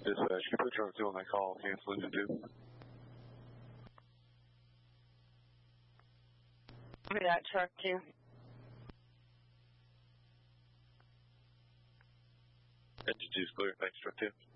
Dispatch, you put truck 2 on that call, cancel it, 2. Copy that, truck 2. Engine 2's clear, thanks, truck 2.